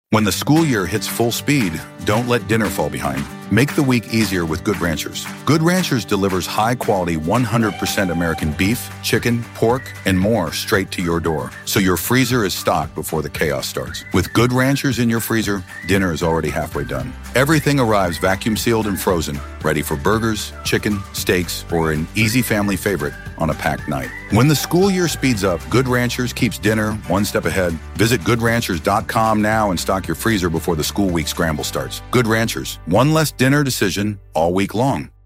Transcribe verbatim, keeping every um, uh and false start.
When the school year hits full speed, don't let dinner fall behind. Make the week easier with Good Ranchers. Good Ranchers delivers high-quality one hundred percent American beef, chicken, pork, and more straight to your door, so your freezer is stocked before the chaos starts. With Good Ranchers in your freezer, dinner is already halfway done. Everything arrives vacuum-sealed and frozen, ready for burgers, chicken, steaks, or an easy family favorite on a packed night. When the school year speeds up, Good Ranchers keeps dinner one step ahead. Visit good ranchers dot com now and stock your freezer before the school week scramble starts. Good Ranchers, one less dinner decision all week long.